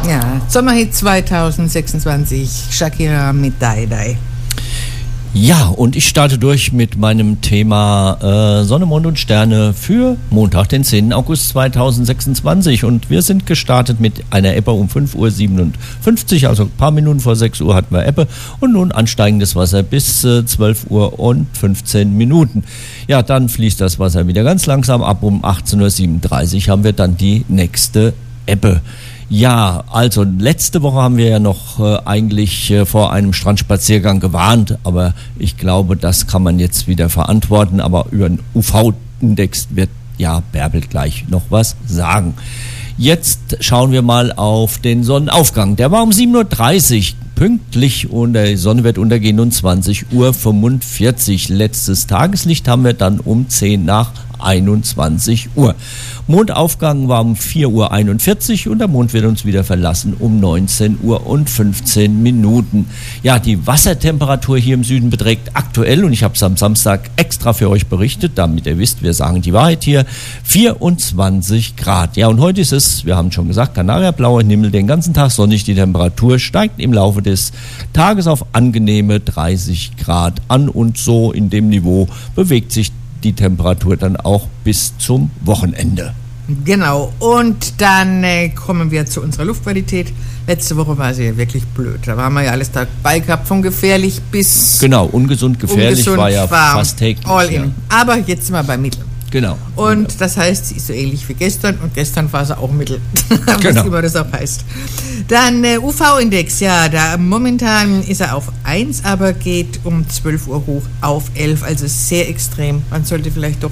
Ja, Sommerhit 2026, Shakira mit Die Die. Ja, und ich starte durch mit meinem Thema Sonne, Mond und Sterne für Montag, den 10. August 2026. Und wir sind gestartet mit einer Ebbe um 5:57 Uhr, also ein paar Minuten vor 6 Uhr hatten wir Ebbe. Und nun ansteigendes Wasser bis 12 Uhr und 15 Minuten. Ja, dann fließt das Wasser wieder ganz langsam ab. Um 18:37 Uhr haben wir dann die nächste Ebbe. Ja, also letzte Woche haben wir ja noch eigentlich vor einem Strandspaziergang gewarnt, aber ich glaube, das kann man jetzt wieder verantworten, aber über den UV-Index wird ja Bärbel gleich noch was sagen. Jetzt schauen wir mal auf den Sonnenaufgang. Der war um 7:30 Uhr pünktlich und die Sonne wird untergehen um 20:45 Uhr. Letztes Tageslicht haben wir dann um 21 Uhr. Mondaufgang war um 4:41 Uhr und der Mond wird uns wieder verlassen um 19 Uhr und 15 Minuten. Ja, die Wassertemperatur hier im Süden beträgt aktuell, und ich habe es am Samstag extra für euch berichtet, damit ihr wisst, wir sagen die Wahrheit hier, 24 Grad. Ja, und heute ist es, wir haben schon gesagt, kanarienblauer Himmel, den ganzen Tag sonnig, die Temperatur steigt im Laufe des Tages auf angenehme 30 Grad an und so in dem Niveau bewegt sich die Temperatur dann auch bis zum Wochenende. Genau, und dann kommen wir zu unserer Luftqualität. Letzte Woche war sie ja wirklich blöd. Da waren wir ja alles dabei gehabt, von gefährlich bis... Genau, ungesund, gefährlich war ja fast täglich. All in. Aber jetzt sind wir bei Mittel. Genau. Und das heißt, sie ist so ähnlich wie gestern, und gestern war sie auch Mittel. Genau. Was immer das auch heißt. Dann UV-Index, ja, da momentan ist er auf 1, aber geht um 12 Uhr hoch auf 11, also sehr extrem. Man sollte vielleicht doch